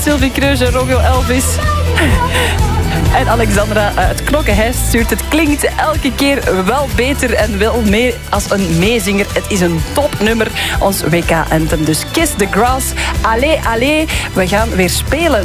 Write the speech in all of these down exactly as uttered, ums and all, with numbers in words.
Sylvie Kreuze, Romeo Elvis. En Alexandra uit Knokkenhuis stuurt: het klinkt elke keer wel beter en wel meer als een meezinger. Het is een topnummer, ons W K-anthem. Dus Kiss the Grass. Allee, allee, we gaan weer spelen.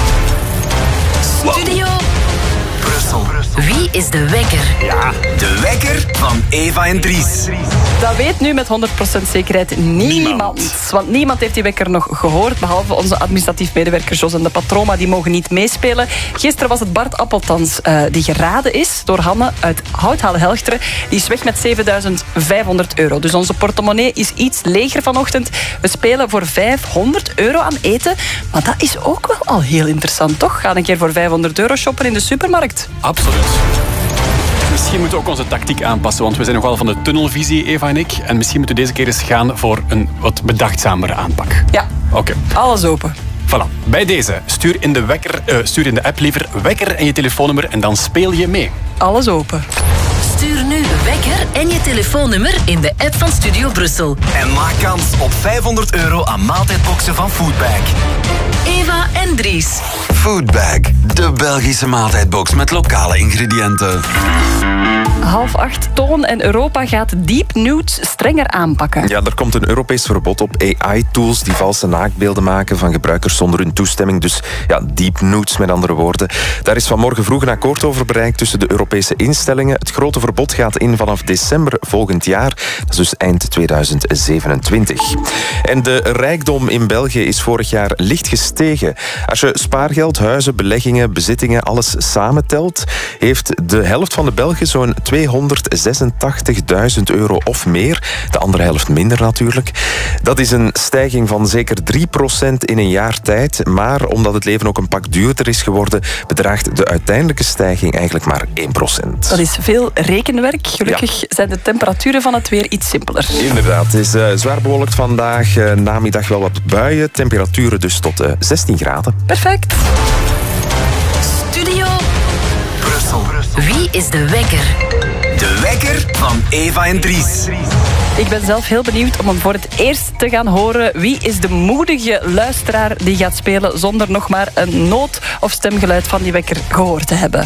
Studio Brussel. Wie is de wekker? Ja, de wekker van Eva en Dries. Dat weet nu met honderd procent zekerheid niemand. niemand. Want niemand heeft die wekker nog gehoord, behalve onze administratief medewerker Jos en de Patroma. Die mogen niet meespelen. Gisteren was het Bart Appeltans uh, die geraden is door Hanne uit Houthalen-Helchteren. Die is weg met zevenduizend vijfhonderd euro. Dus onze portemonnee is iets leger vanochtend. We spelen voor vijfhonderd euro aan eten. Maar dat is ook wel al heel interessant, toch? Ga een keer voor vijfhonderd euro shoppen in de supermarkt. Absoluut. Misschien moeten we ook onze tactiek aanpassen, want we zijn nogal van de tunnelvisie, Eva en ik. En misschien moeten we deze keer eens gaan voor een wat bedachtzamere aanpak. Ja, oké. Okay. Alles open. Voilà. Bij deze, stuur in de, wekker, uh, stuur in de app liever wekker en je telefoonnummer en dan speel je mee. Alles open. Stuur nu wekker en je telefoonnummer in de app van Studio Brussel. En maak kans op vijfhonderd euro aan maaltijdboxen van Foodbag. Eva en Dries. Foodbag, de Belgische maaltijdbox met lokale ingrediënten. Half acht. Toon en Europa gaat deep nudes strenger aanpakken. Ja, er komt een Europees verbod op A I-tools die valse naaktbeelden maken van gebruikers zonder hun toestemming. Dus ja, deep nudes met andere woorden. Daar is vanmorgen vroeg een akkoord over bereikt tussen de Europese instellingen. Het grote verbod gaat in vanaf december volgend jaar. Dat is dus eind tweeduizend zevenentwintig. En de rijkdom in België is vorig jaar licht gestegen. Als je spaargeld, huizen, beleggingen, bezittingen, alles samentelt, heeft de helft van de Belgen zo'n tweehonderdzesentachtigduizend euro of meer. De andere helft minder natuurlijk. Dat is een stijging van zeker drie procent in een jaar tijd. Maar omdat het leven ook een pak duurder is geworden, bedraagt de uiteindelijke stijging eigenlijk maar één procent. Dat is veel rekenwerk. Gelukkig ja. zijn de temperaturen van het weer iets simpeler. Inderdaad, het is uh, zwaar bewolkt vandaag. Uh, namiddag wel wat buien. Temperaturen dus tot uh, zestien graden. Perfect. Studio Brussel. Wie is de wekker? De wekker van Eva en Dries. Ik ben zelf heel benieuwd om hem voor het eerst te gaan horen. Wie is de moedige luisteraar die gaat spelen zonder nog maar een noot of stemgeluid van die wekker gehoord te hebben?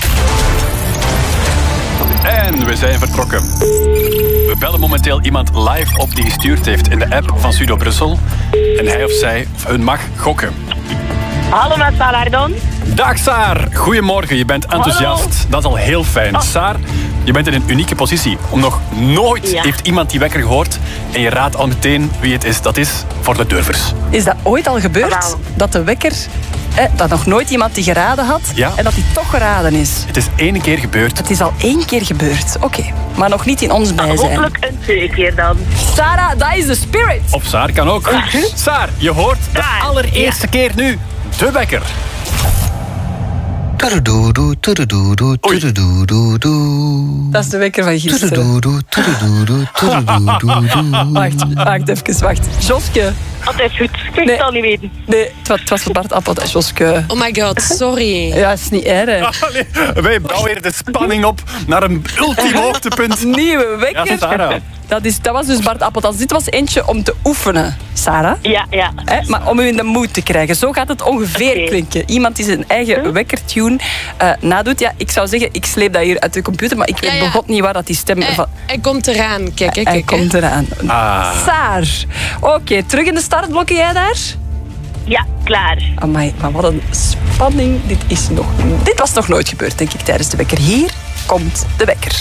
En we zijn vertrokken. We bellen momenteel iemand live op die gestuurd heeft in de app van Studio Brussel. En hij of zij of hun mag gokken. Hallo met Saar dan. Dag Saar, goedemorgen. Je bent enthousiast. Hallo. Dat is al heel fijn. Oh. Saar, je bent in een unieke positie. Om nog nooit ja. heeft iemand die wekker gehoord. En je raadt al meteen wie het is. Dat is voor de durvers. Is dat ooit al gebeurd? Wow. Dat de wekker... Eh, dat nog nooit iemand die geraden had ja. en dat die toch geraden is. Het is één keer gebeurd. Het is al één keer gebeurd. Oké, okay. Maar nog niet in ons bijzijn. Hopelijk een tweede keer dan. Sarah, dat is de spirit. Of Saar kan ook. Uh. Saar, je hoort de ja. allereerste ja. keer nu de wekker. Dat is de wekker van gisteren. Wacht, wacht even, wacht. Joske. Altijd goed, ik kan nee. het al niet weten. Nee, het was, het was voor Bart Appel, Joske. Oh my god, sorry. Ja, het is niet erg. Allee, wij bouwen weer de spanning op naar een ultiem hoogtepunt. Nieuwe wekker. Ja, Sarah. Dat, is, dat was dus Bart Appeltans. Dit was eentje om te oefenen, Sarah. Ja, ja. He, maar om u in de mood te krijgen. Zo gaat het ongeveer okay. klinken. Iemand die zijn eigen huh? wekkertune uh, nadoet. Ja, ik zou zeggen, ik sleep dat hier uit de computer, maar ik weet ja, ja. begot niet waar dat die stem... Hij, van... hij komt eraan, kijk. kijk hij kijk, komt eraan. Ah. Saar. Oké, okay, terug in de startblokken, jij daar? Ja, klaar. Amai, maar wat een spanning. Dit, is nog, dit was nog nooit gebeurd, denk ik, tijdens de wekker. Hier komt de wekker.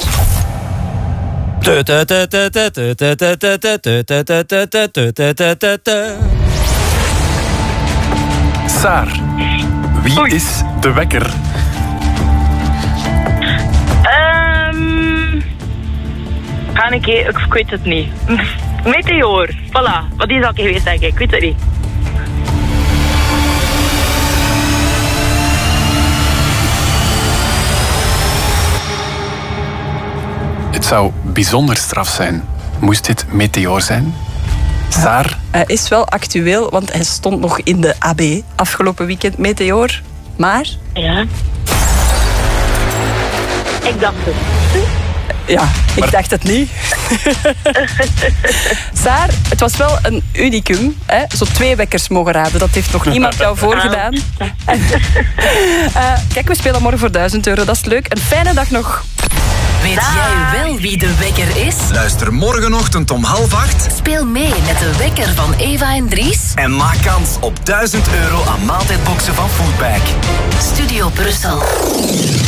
Saar, wie Oei. is de wekker? Um, ga ik, ik weet het niet. Meteor, voilà. Wat is dat geweest, denk ik? Ik weet het niet. Het zou bijzonder straf zijn. Moest dit meteoor zijn? Saar? Hij is wel actueel, want hij stond nog in de A B afgelopen weekend, meteoor. Maar... Ja. Ik dacht het. Ja, ik Maar... dacht het niet. Saar, het was wel een unicum. Hè? Zo twee wekkers mogen raden. Dat heeft nog niemand jou voorgedaan. uh, kijk, we spelen morgen voor duizend euro. Dat is leuk. Een fijne dag nog. Weet jij wel wie de wekker is? Luister morgenochtend om half acht. Speel mee met de wekker van Eva en Dries. En maak kans op duizend euro aan maaltijdboxen van Foodpack. Studio Brussel.